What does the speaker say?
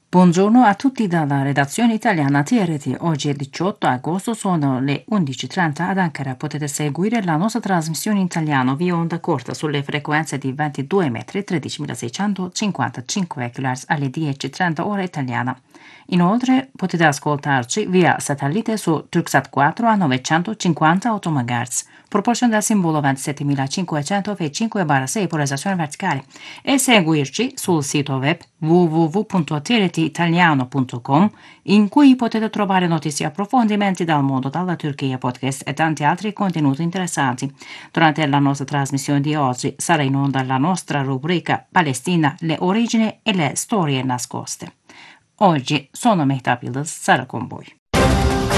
Buongiorno a tutti dalla redazione italiana TRT. Oggi è 18 agosto, sono le 11:30 ad Ankara. Potete seguire la nostra trasmissione in italiano via onda corta sulle frequenze di 22 metri 13.655 kHz alle 10:30 ora italiana. Inoltre potete ascoltarci via satellite su Turksat 4 a 958 MHz, proporzione del simbolo 27500/5/6 polarizzazione verticale, e seguirci sul sito web www.tretitaliano.com, in cui potete trovare notizie e approfondimenti dal mondo dalla Turchia, podcast e tanti altri contenuti interessanti. Durante la nostra trasmissione di oggi sarà in onda la nostra rubrica Palestina, le origini e le storie nascoste. Oggi sono Mehtap Yıldız, sarà con voi.